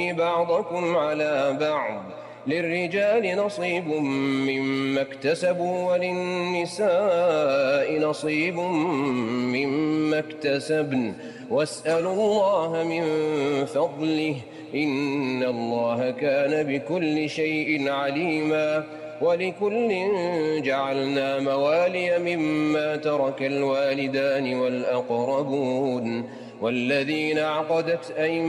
بعضكم على بعض للرجال نصيب مما اكتسبوا وللنساء نصيب مما اكتسبن واسألوا الله من فضله إن الله كان بكل شيء عليما ولكل جعلنا موالي مما ترك الوالدان والأقربون والذين عقدت أيمانهم